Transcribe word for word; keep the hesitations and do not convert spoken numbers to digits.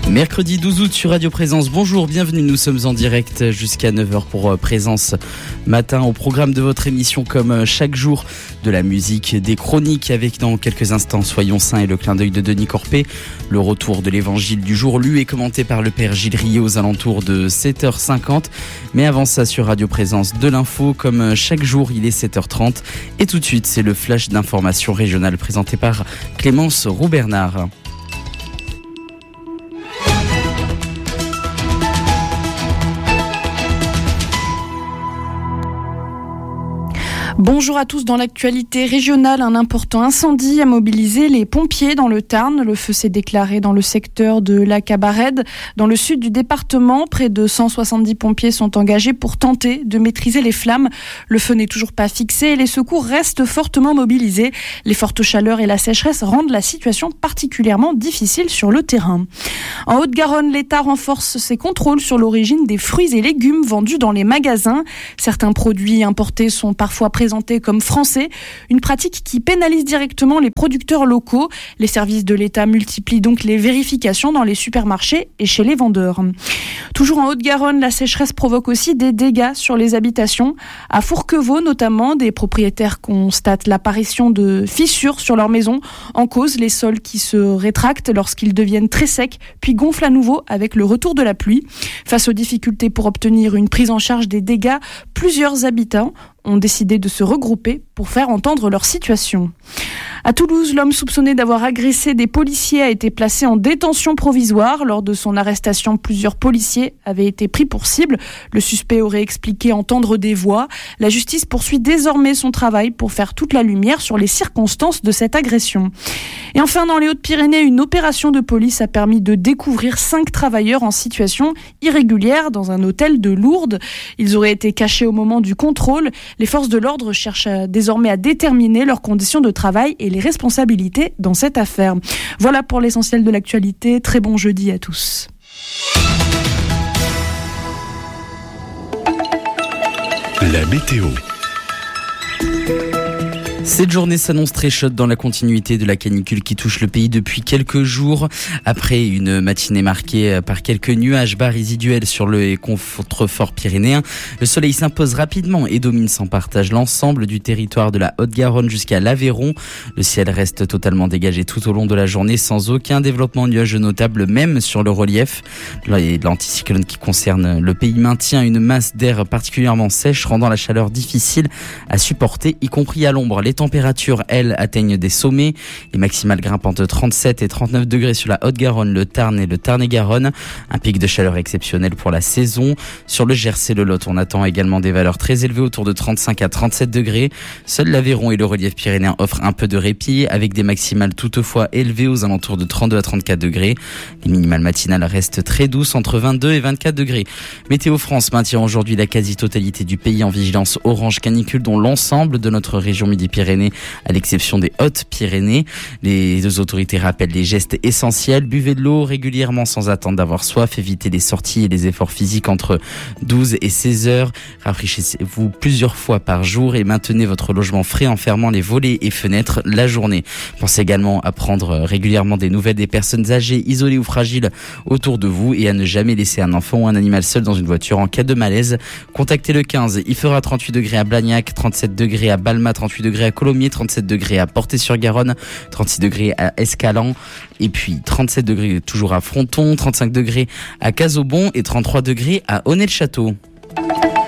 Mercredi douze août sur Radio Présence. Bonjour, bienvenue, nous sommes en direct jusqu'à neuf heures pour Présence Matin. Au programme de votre émission, comme chaque jour, de la musique, des chroniques avec dans quelques instants Soyons Saints et le clin d'œil de Denis Corpé. Le retour de l'évangile du jour lu et commenté par le Père Gilles Riet aux alentours de sept heures cinquante. Mais avant ça, sur Radio Présence, de l'info, comme chaque jour, il est sept heures trente. Et tout de suite, c'est le flash d'information régionale présenté par Clémence Roux-Bernard. Bonjour à tous. Dans l'actualité régionale, un important incendie a mobilisé les pompiers dans le Tarn. Le feu s'est déclaré dans le secteur de la Cabarède. Dans le sud du département, près de cent soixante-dix pompiers sont engagés pour tenter de maîtriser les flammes. Le feu n'est toujours pas fixé et les secours restent fortement mobilisés. Les fortes chaleurs et la sécheresse rendent la situation particulièrement difficile sur le terrain. En Haute-Garonne, l'État renforce ses contrôles sur l'origine des fruits et légumes vendus dans les magasins. Certains produits importés sont parfois présentés comme français, une pratique qui pénalise directement les producteurs locaux. Les services de l'État multiplient donc les vérifications dans les supermarchés et chez les vendeurs. Toujours en Haute-Garonne, la sécheresse provoque aussi des dégâts sur les habitations. À Fourquevaux notamment, des propriétaires constatent l'apparition de fissures sur leur maison. En cause, les sols qui se rétractent lorsqu'ils deviennent très secs, puis gonflent à nouveau avec le retour de la pluie. Face aux difficultés pour obtenir une prise en charge des dégâts, plusieurs habitants ont décidé de se regrouper pour faire entendre leur situation. À Toulouse, l'homme soupçonné d'avoir agressé des policiers a été placé en détention provisoire. Lors de son arrestation, plusieurs policiers avaient été pris pour cible. Le suspect aurait expliqué entendre des voix. La justice poursuit désormais son travail pour faire toute la lumière sur les circonstances de cette agression. Et enfin, dans les Hautes-Pyrénées, une opération de police a permis de découvrir cinq travailleurs en situation irrégulière dans un hôtel de Lourdes. Ils auraient été cachés au moment du contrôle. Les forces de l'ordre cherchent désormais à déterminer leurs conditions de travail et les responsabilités dans cette affaire. Voilà pour l'essentiel de l'actualité. Très bon jeudi à tous. La météo. Cette journée s'annonce très chaude dans la continuité de la canicule qui touche le pays depuis quelques jours. Après une matinée marquée par quelques nuages bas résiduels sur le contrefort pyrénéen, le soleil s'impose rapidement et domine sans partage l'ensemble du territoire de la Haute-Garonne jusqu'à l'Aveyron. Le ciel reste totalement dégagé tout au long de la journée sans aucun développement nuageux notable, même sur le relief. L'anticyclone qui concerne le pays maintient une masse d'air particulièrement sèche, rendant la chaleur difficile à supporter, y compris à l'ombre. Les températures, elles, atteignent des sommets. Les maximales grimpent entre trente-sept et trente-neuf degrés sur la Haute-Garonne, le Tarn et le Tarn-et-Garonne. Un pic de chaleur exceptionnel pour la saison. Sur le Gers et le Lot, on attend également des valeurs très élevées autour de trente-cinq à trente-sept degrés. Seul l'Aveyron et le relief pyrénéen offrent un peu de répit, avec des maximales toutefois élevées aux alentours de trente-deux à trente-quatre degrés. Les minimales matinales restent très douces, entre vingt-deux et vingt-quatre degrés. Météo France maintient aujourd'hui la quasi-totalité du pays en vigilance orange canicule, dont l'ensemble de notre région Midi-Pyrénées, à l'exception des Hautes-Pyrénées. Les deux autorités rappellent les gestes essentiels. Buvez de l'eau régulièrement sans attendre d'avoir soif. Évitez les sorties et les efforts physiques entre douze et seize heures. Rafraîchissez-vous plusieurs fois par jour et maintenez votre logement frais en fermant les volets et fenêtres la journée. Pensez également à prendre régulièrement des nouvelles des personnes âgées, isolées ou fragiles autour de vous et à ne jamais laisser un enfant ou un animal seul dans une voiture en cas de malaise. Contactez le quinze. Il fera trente-huit degrés à Blagnac, trente-sept degrés à Balma, trente-huit degrés à Colomiers, trente-sept degrés à Portet-sur-Garonne, trente-six degrés à Escalans, et puis trente-sept degrés toujours à Fronton, trente-cinq degrés à Casaubon et trente-trois degrés à Honnay-le-Château.